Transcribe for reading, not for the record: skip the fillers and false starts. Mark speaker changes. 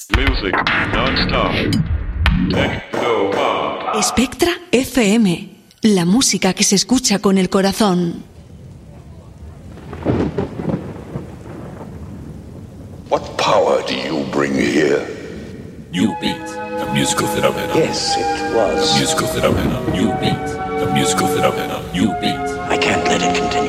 Speaker 1: Music non-stop. Techno pop.
Speaker 2: Spectra FM. La música que se escucha con el corazón.
Speaker 3: What power do you bring here?
Speaker 4: You beat a musical phenomenon.
Speaker 3: Yes, it was.
Speaker 4: A musical phenomenon. You beat a musical phenomenon. You beat.
Speaker 3: I can't let it continue.